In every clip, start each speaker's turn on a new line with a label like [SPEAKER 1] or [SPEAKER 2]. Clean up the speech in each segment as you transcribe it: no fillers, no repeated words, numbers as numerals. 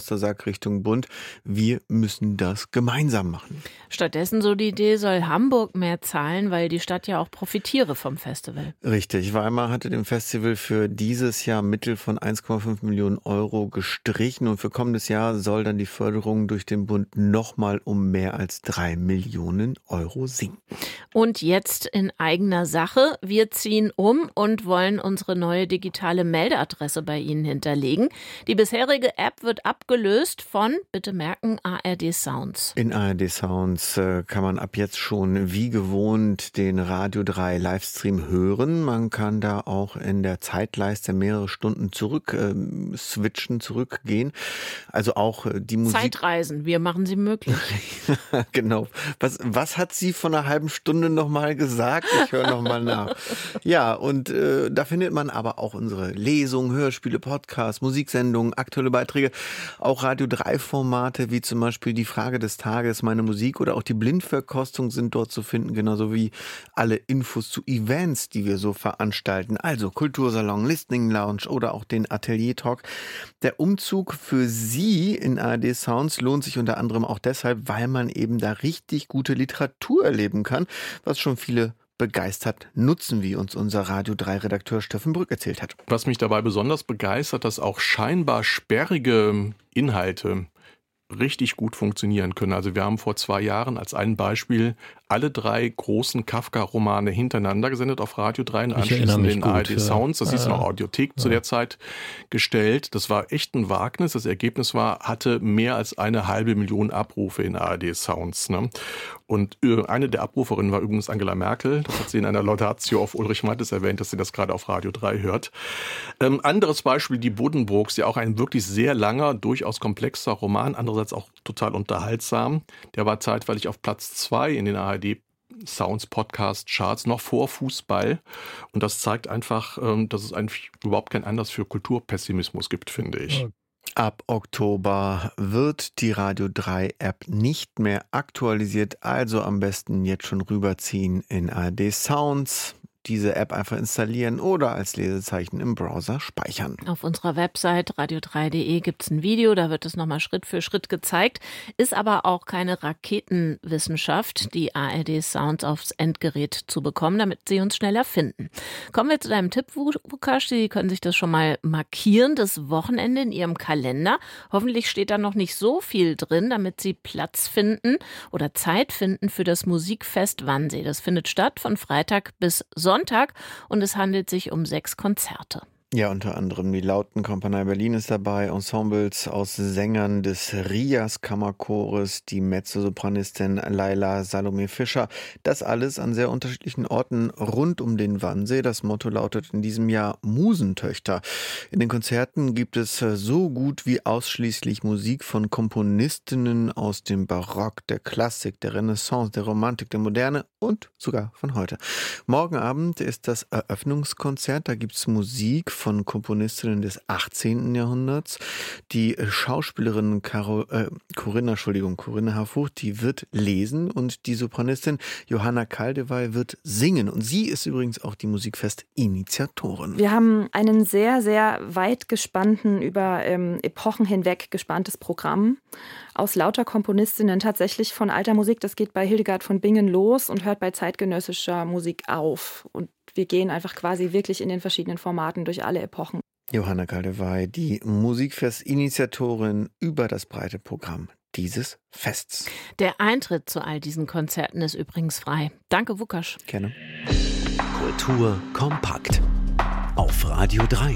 [SPEAKER 1] Ostersack Richtung Bund. Wir müssen das gemeinsam machen.
[SPEAKER 2] Stattdessen, so die Idee, soll Hamburg mehr zahlen, weil die Stadt ja auch profitiere vom Festival.
[SPEAKER 1] Richtig. Weimar hatte dem Festival für dieses Jahr Mittel von 1,5 Millionen Euro gestrichen und für kommendes Jahr soll dann die Förderung durch den Bund nochmal um mehr als 3 Millionen Euro sinken.
[SPEAKER 2] Und jetzt in eigener Sache. Wir ziehen um und wollen unsere neue digitale Meldeadresse bei Ihnen hinterlegen. Die bisherige App wird abgelöst von, bitte merken, ARD Sounds.
[SPEAKER 1] In ARD Sounds kann man ab jetzt schon wie gewohnt den Radio 3 Livestream hören. Man kann da auch in der Zeitleiste mehrere Stunden zurückgehen. Also auch die Musik.
[SPEAKER 2] Zeitreisen, wir machen sie möglich.
[SPEAKER 1] Genau. Was hat sie vor einer halben Stunde nochmal gesagt? Ich höre nochmal nach. Ja, und da findet man aber auch unsere Lesungen, Hörspiele, Podcasts, Musiksendungen, aktuelle Beiträge, auch Radio 3 Formate, wie zum Beispiel die Frage des Tages, meine Musik oder auch die Blindverkostung sind dort zu finden, genauso wie alle Infos zu Events, die wir so veranstalten. Also Kultursalon, Listening Lounge oder auch den Atelier Talk. Der Umzug für Sie in ARD Sounds lohnt sich unter anderem auch deshalb, weil man eben da richtig gute Literatur erleben kann, was schon viele begeistert nutzen, wie uns unser Radio 3 Redakteur Steffen Brück erzählt hat.
[SPEAKER 3] Was mich dabei besonders begeistert, dass auch scheinbar sperrige Inhalte richtig gut funktionieren können. Also wir haben vor 2 Jahren als ein Beispiel alle 3 großen Kafka-Romane hintereinander gesendet auf Radio 3 und anschließend den ARD Sounds. Das hieß noch Audiothek zu der Zeit gestellt. Das war echt ein Wagnis. Das Ergebnis hatte mehr als 1,5 Million Abrufe in ARD Sounds. Ne? Und eine der Abruferinnen war übrigens Angela Merkel. Das hat sie in einer Laudatio auf Ulrich Mattes erwähnt, dass sie das gerade auf Radio 3 hört. Anderes Beispiel, die Buddenbrooks, ja auch ein wirklich sehr langer, durchaus komplexer Roman, andererseits auch total unterhaltsam. Der war zeitweilig auf Platz 2 in den ARD Sounds Podcast Charts noch vor Fußball. Und das zeigt einfach, dass es eigentlich überhaupt keinen Anlass für Kulturpessimismus gibt, finde ich.
[SPEAKER 1] Ab Oktober wird die Radio 3 App nicht mehr aktualisiert, also am besten jetzt schon rüberziehen in ARD Sounds. Diese App einfach installieren oder als Lesezeichen im Browser speichern.
[SPEAKER 2] Auf unserer Website radio3.de gibt es ein Video, da wird es nochmal Schritt für Schritt gezeigt. Ist aber auch keine Raketenwissenschaft, die ARD Sounds aufs Endgerät zu bekommen, damit Sie uns schneller finden. Kommen wir zu deinem Tipp, Vukasch. Sie können sich das schon mal markieren, das Wochenende in Ihrem Kalender. Hoffentlich steht da noch nicht so viel drin, damit Sie Platz finden oder Zeit finden für das Musikfest Wannsee. Das findet statt von Freitag bis Sonntag und es handelt sich um 6 Konzerte.
[SPEAKER 1] Ja, unter anderem die Lautenkompanie Berlin ist dabei, Ensembles aus Sängern des Rias Kammerchores, die Mezzosopranistin Laila Salome Fischer. Das alles an sehr unterschiedlichen Orten rund um den Wannsee. Das Motto lautet in diesem Jahr Musentöchter. In den Konzerten gibt es so gut wie ausschließlich Musik von Komponistinnen aus dem Barock, der Klassik, der Renaissance, der Romantik, der Moderne und sogar von heute. Morgen Abend ist das Eröffnungskonzert. Da gibt es Musik von Komponistinnen des 18. Jahrhunderts. Die Schauspielerin Corinna Harfuch, die wird lesen und die Sopranistin Johanna Kaldewey wird singen. Und sie ist übrigens auch die Musikfest-Initiatorin.
[SPEAKER 4] Wir haben einen sehr, sehr weit gespannten, über Epochen hinweg gespanntes Programm aus lauter Komponistinnen, tatsächlich von alter Musik. Das geht bei Hildegard von Bingen los und hört bei zeitgenössischer Musik auf. Und wir gehen einfach quasi wirklich in den verschiedenen Formaten durch alle Epochen.
[SPEAKER 1] Johanna Kaldewey, die Musikfest-Initiatorin über das breite Programm dieses Fests.
[SPEAKER 2] Der Eintritt zu all diesen Konzerten ist übrigens frei. Danke, Vukasch.
[SPEAKER 1] Gerne.
[SPEAKER 5] Kultur kompakt auf Radio 3.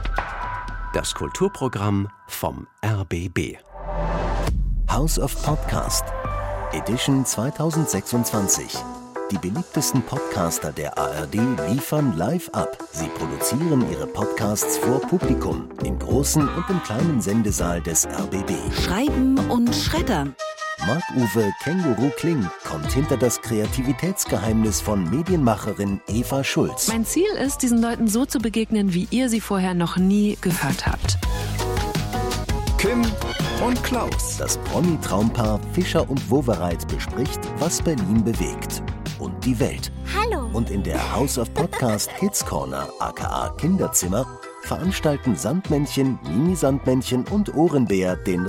[SPEAKER 5] Das Kulturprogramm vom RBB. House of Podcast, Edition 2026. Die beliebtesten Podcaster der ARD liefern live ab. Sie produzieren ihre Podcasts vor Publikum, im großen und im kleinen Sendesaal des RBB.
[SPEAKER 6] Schreiben und schreddern.
[SPEAKER 5] Marc-Uwe Känguru Kling kommt hinter das Kreativitätsgeheimnis von Medienmacherin Eva Schulz.
[SPEAKER 6] Mein Ziel ist, diesen Leuten so zu begegnen, wie ihr sie vorher noch nie gehört habt.
[SPEAKER 5] Kim und Klaus. Das Promi-Traumpaar Fischer und Wowereit bespricht, was Berlin bewegt und die Welt.
[SPEAKER 7] Hallo.
[SPEAKER 5] Und in der House of Podcast Kids Corner, aka Kinderzimmer, veranstalten Sandmännchen, Mini-Sandmännchen und Ohrenbär den